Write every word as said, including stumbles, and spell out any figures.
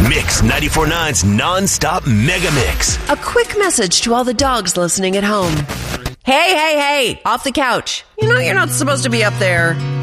Mix ninety-four point nine's non-stop mega mix. A quick message to all the dogs listening at home. Hey, hey, hey, off the couch. You know you're not supposed to be up there.